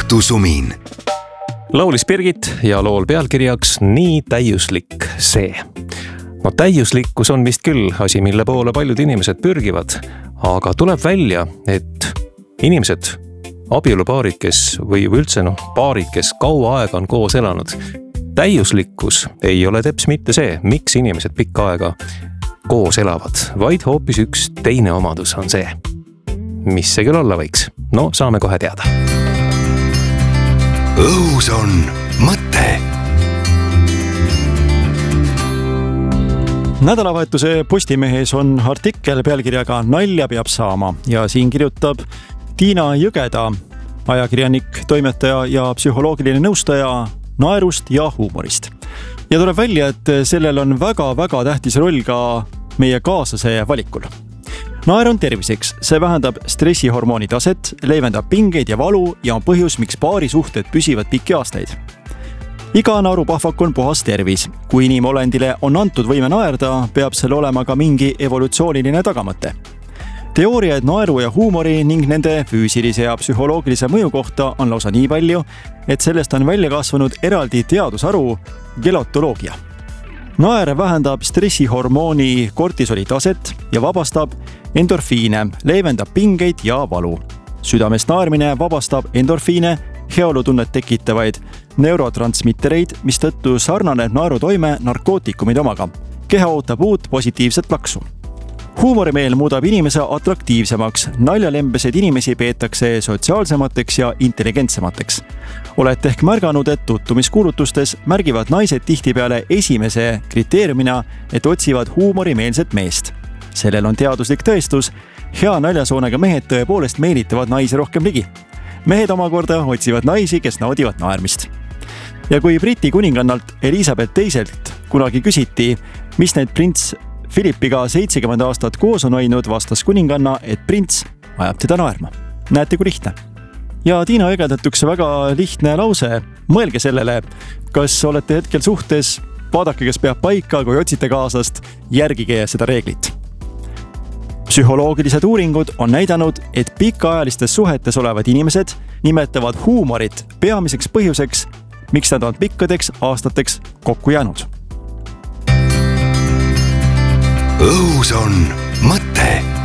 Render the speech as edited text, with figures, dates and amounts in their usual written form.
õhtusumin. Laulis Birgit ja lool pealkirjaks Nii täiuslik see. No täiuslikkus on vist küll asi, mille poole paljud inimesed pürgivad, aga tuleb välja, et inimesed, abielupaarid, või üldse paarid, kes kaua aega on koos elanud, täiuslikkus ei ole teps mitte see, miks inimesed pikka aega koos elavad, vaid hoopis üks teine omadus on see. Mis see küll olla võiks? No saame kohe teada. Õhus on mõte. Nädalavahetuse Postimehes on artikkel pealkirjaga Nalja peab saama ja siin kirjutab Tiina Jõgeda, ajakirjanik, toimetaja ja psühholoogiline nõustaja naerust ja huumorist. Ja tuleb välja, et sellel on väga-väga tähtis roll ka meie kaaslase valikul. Naer on terviseks, see vähendab stressihormooni taset, leevendab pingeid ja valu ja on põhjus, miks paari suhted püsivad pikki aastaid. Iga naerupahvak on puhas tervis. Kui inimolendile on antud võime naerda, peab seal olema ka mingi evolutsiooniline tagamõte. Teooriaid naeru ja huumori ning nende füüsilise ja psühholoogilise mõju kohta on lausa nii palju, et sellest on välja kasvanud eraldi teadusharu gelotoloogia. Naer vähendab stressihormooni kortisoli taset ja vabastab endorfiine, leevendab pingeid ja valu. Südamest naermine vabastab endorfiine, heaolutunnet tekitavaid neurotransmittereid, mis tõttu sarnaneb naerutoime narkootikumide omaga. Keha ootab uut positiivset laksu. Huumorimeel muudab inimese atraktiivsemaks. Naljalembesed inimesi peetakse sotsiaalsemateks ja intelligentsemateks. Olete ehk märganud, et tutvumiskuulutustes märgivad naised tihtipeale esimese kriteeriumina, et otsivad huumorimeelset meest. Sellel on teaduslik tõestus. Hea naljasoonega mehed tõepoolest meelitavad naisi rohkem ligi. Mehed omakorda otsivad naisi, kes naudivad naermist. Ja kui Briti kuningannalt Elizabeth II kunagi küsiti, mis need prints Philippiga 70 aastat koos on hoidnud, vastas kuninganna, et prints ajab teda naerma. Näete, kui lihtne. Ja Tiina Jõgedalt üks väga lihtne lause. Mõelge sellele, kas olete hetkel suhtes, vaadake, kes peab paika, kui otsite kaaslast, järgige seda reeglit. Psühholoogilised uuringud on näidanud, et pikaajalistes suhetes olevad inimesed nimetavad huumorit peamiseks põhjuseks, miks nad on pikkadeks aastateks kokku jäänud. Õhus on mõte.